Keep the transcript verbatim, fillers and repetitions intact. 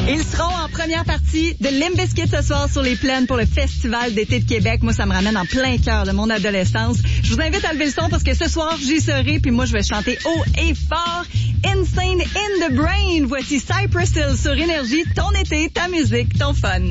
Ils seront en première partie de Limp Bizkit ce soir sur les plaines pour le Festival d'été de Québec. Moi, ça me ramène en plein cœur de mon adolescence. Je vous invite à lever le son parce que ce soir, j'y serai. Puis moi, je vais chanter haut et fort. Insane in the Brain. Voici Cypress Hill sur Énergie. Ton été, ta musique, ton fun.